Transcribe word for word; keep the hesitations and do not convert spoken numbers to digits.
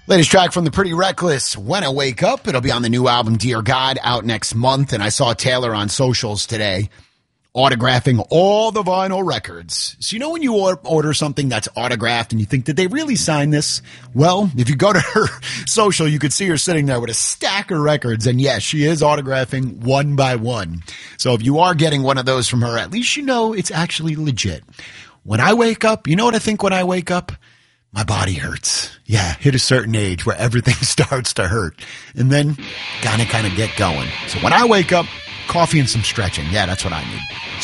Latest track from the Pretty Reckless, When I Wake Up. It'll be on the new album, Dear God, out next month. And I saw Taylor on socials today autographing all the vinyl records. So you know when you order something that's autographed and you think, did they really sign this? Well, if you go to her social, you could see her sitting there with a stack of records. And yes, she is autographing one by one. So if you are getting one of those from her, at least you know it's actually legit. When I wake up, you know what I think when I wake up? My body hurts. Yeah, hit a certain age where everything starts to hurt. And then gotta kind of get going. So when I wake up, coffee and some stretching. Yeah, that's what I need.